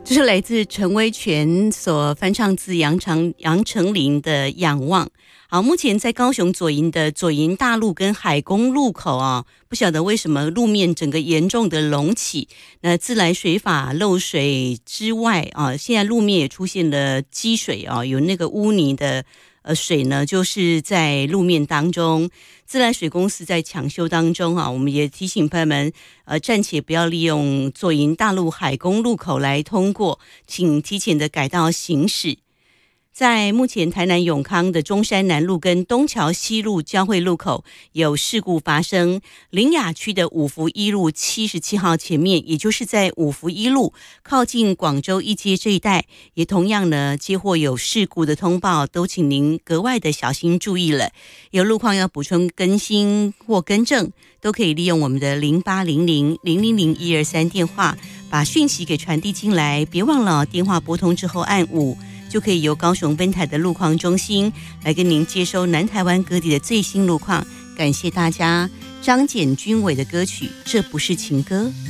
这是来自陈威全所翻唱自杨丞琳的《仰望》。好，目前在高雄左营的左营大路跟海公路口啊，不晓得为什么路面整个严重的隆起，那自来水法漏水之外啊，现在路面也出现了积水啊，有那个污泥的水呢，就是在路面当中，自来水公司在抢修当中啊，我们也提醒朋友们，暂且不要利用左营大路海公路口来通过，请提前的改道行驶。在目前台南永康的中山南路跟东桥西路交汇路口有事故发生，苓雅区的五福一路77号前面，也就是在五福一路靠近广州一街这一带，也同样呢接获有事故的通报，都请您格外的小心注意了。有路况要补充更新或更正，都可以利用我们的0800-000-123电话把讯息给传递进来，别忘了电话拨通之后按5，就可以由高雄分台的路况中心来跟您接收南台湾各地的最新路况。感谢大家，张简君伟的歌曲《这不是情歌》。